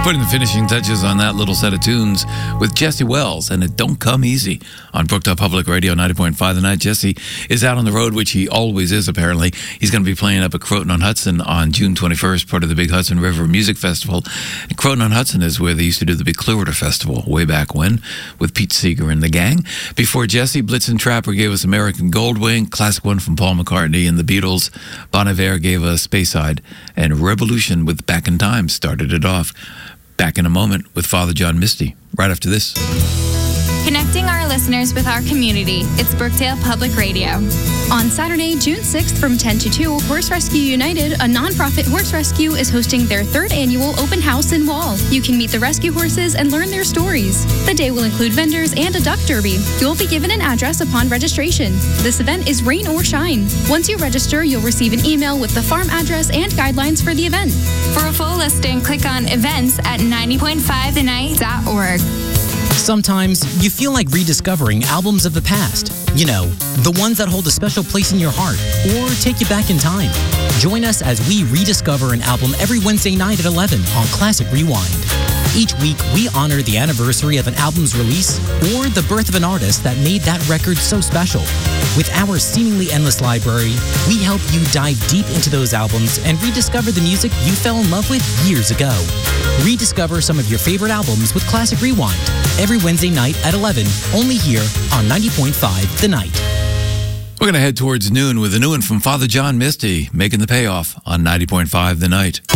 Putting the finishing touches on that little set of tunes with Jesse Wells, and it don't come easy on Brooktop Public Radio 90.5 The Night. Jesse is out on the road, which he always is, apparently. He's going to be playing up at Croton-on-Hudson on June 21st, part of the big Hudson River Music Festival. And Croton-on-Hudson is where they used to do the big Clearwater Festival way back when with Pete Seeger and the gang. Before Jesse, Blitzen Trapper gave us American Goldwing, classic one from Paul McCartney and the Beatles. Bon Iver gave us Speyside, and Revolution with Back in Time started it off. Back in a moment with Father John Misty, right after this. Connecting our listeners with our community, it's Brookdale Public Radio. On Saturday, June 6th from 10 to 2, Horse Rescue United, a nonprofit horse rescue, is hosting their third annual open house in Wall. You can meet the rescue horses and learn their stories. The day will include vendors and a duck derby. You'll be given an address upon registration. This event is rain or shine. Once you register, you'll receive an email with the farm address and guidelines for the event. For a full listing, click on events at 90.5thenight.org. Sometimes you feel like rediscovering albums of the past. You know, the ones that hold a special place in your heart or take you back in time. Join us as we rediscover an album every Wednesday night at 11 on Classic Rewind. Each week, we honor the anniversary of an album's release or the birth of an artist that made that record so special. With our seemingly endless library, we help you dive deep into those albums and rediscover the music you fell in love with years ago. Rediscover some of your favorite albums with Classic Rewind every Wednesday night at 11, only here on 90.5 The Night. We're going to head towards noon with a new one from Father John Misty, making the payoff on 90.5 The Night.